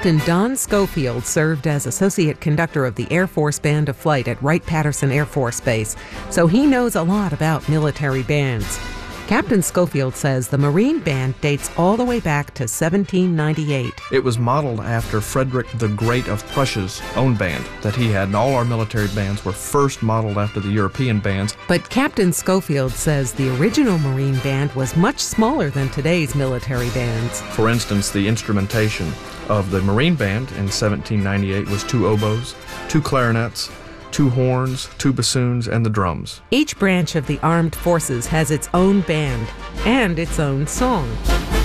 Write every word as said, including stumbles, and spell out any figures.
Captain Don Schofield served as associate conductor of the Air Force Band of Flight at Wright-Patterson Air Force Base, so he knows a lot about military bands. Captain Schofield says the Marine Band dates all the way back to seventeen ninety-eight. It was modeled after Frederick the Great of Prussia's own band that he had, and all our military bands were first modeled after the European bands. But Captain Schofield says the original Marine Band was much smaller than today's military bands. For instance, the instrumentation of the Marine Band in seventeen ninety-eight was two oboes, two clarinets, two horns, two bassoons, and the drums. Each branch of the armed forces has its own band and its own song.